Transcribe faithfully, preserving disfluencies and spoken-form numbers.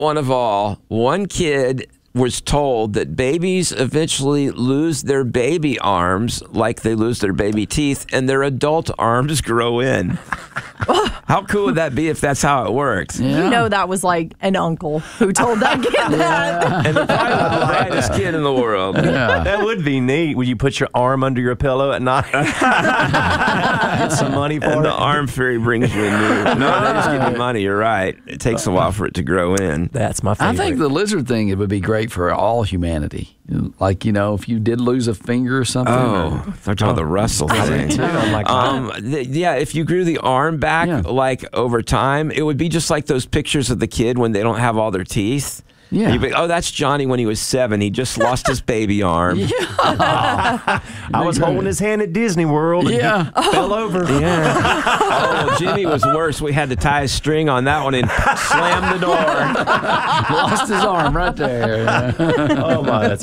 one of all. One kid was told that babies eventually lose their baby arms like they lose their baby teeth, and their adult arms grow in. How cool would that be if that's how it works? Yeah. You know that was like an uncle who told that kid that. And they're probably the brightest kid in the world. Yeah. That would be neat. Would you put your arm under your pillow at night? Get some money for And it. the arm fairy brings you a new. No, they just give you money. You're right. It takes a while for it to grow in. That's my I favorite. think the lizard thing, it would be great for all humanity. Like, you know, if you did lose a finger or something. Oh, or, they're talking about the Russell thing. I'm like, Um, th- yeah, if you grew the arm back Yeah. like over time, it would be just like those pictures of the kid when they don't have all their teeth. Yeah. You'd be, oh, that's Johnny when he was seven. He just lost his baby arm. Yeah. I was holding his hand at Disney World and Yeah. he fell over. Oh, Jimmy was worse. We had to tie a string on that one and slam the door. Lost his arm right there. Oh, my. That's